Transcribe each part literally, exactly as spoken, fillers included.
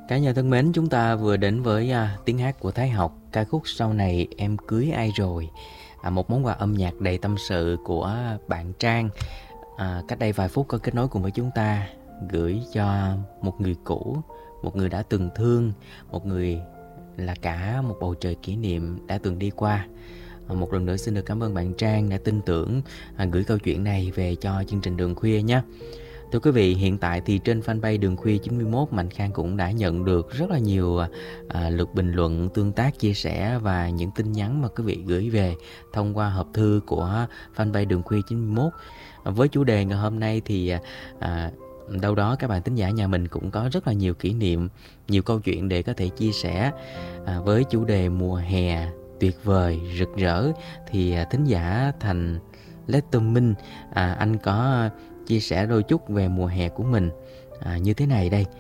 Cả nhà thân mến, chúng ta vừa đến với à, tiếng hát của Thái Học, ca khúc Sau này em cưới ai rồi. À, một món quà âm nhạc đầy tâm sự của bạn Trang. À, cách đây vài phút có kết nối cùng với chúng ta, gửi cho một người cũ, một người đã từng thương, một người là cả một bầu trời kỷ niệm đã từng đi qua. À, một lần nữa xin được cảm ơn bạn Trang đã tin tưởng à, gửi câu chuyện này về cho chương trình Đường Khuya nhé. Thưa quý vị, hiện tại thì trên fanpage Đường Khuya chín mươi mốt, Mạnh Khang cũng đã nhận được rất là nhiều à, lượt bình luận, tương tác, chia sẻ và những tin nhắn mà quý vị gửi về thông qua hộp thư của fanpage Đường Khuya chín mươi mốt. À, với chủ đề ngày hôm nay thì à, đâu đó các bạn thính giả nhà mình cũng có rất là nhiều kỷ niệm, nhiều câu chuyện để có thể chia sẻ. À, với chủ đề mùa hè tuyệt vời, rực rỡ thì à, thính giả Thành Lester Minh, à, anh có chia sẻ đôi chút về mùa hè của mình à, như thế này đây.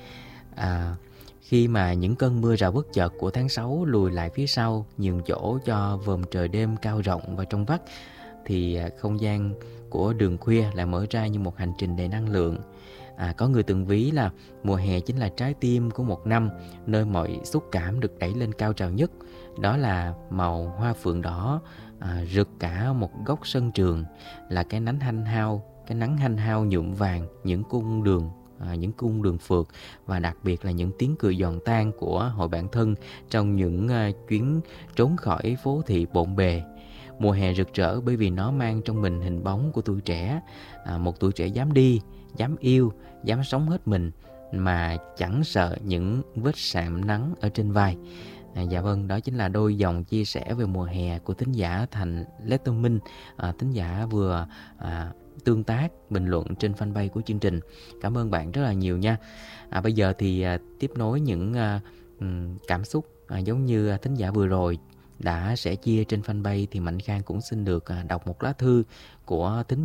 À, khi mà những cơn mưa rào bất chợt của tháng sáu lùi lại phía sau, nhường chỗ cho vòm trời đêm cao rộng và trong vắt, thì à, không gian của Đường Khuya lại mở ra như một hành trình đầy năng lượng. À, có người từng ví là mùa hè chính là trái tim của một năm, nơi mọi xúc cảm được đẩy lên cao trào nhất. Đó là màu hoa phượng đỏ à, rực cả một góc sân trường, là cái nắng hanh hao, cái nắng hanh hao nhuộm vàng những cung đường, à, những cung đường phượt, và đặc biệt là những tiếng cười giòn tan của hội bạn thân trong những à, chuyến trốn khỏi phố thị bộn bề. Mùa hè rực rỡ bởi vì nó mang trong mình hình bóng của tuổi trẻ, à, một tuổi trẻ dám đi, dám yêu, dám sống hết mình mà chẳng sợ những vết sạm nắng ở trên vai. À, dạ vâng, đó chính là đôi dòng chia sẻ về mùa hè của thính giả Thành Lester Minh, à, thính giả vừa à, tương tác, bình luận trên fanpage của chương trình. Cảm ơn bạn rất là nhiều nha. À, bây giờ thì à, tiếp nối những à, cảm xúc à, giống như thính giả vừa rồi đã sẻ chia trên fanpage, thì Mạnh Khang cũng xin được à, đọc một lá thư của thính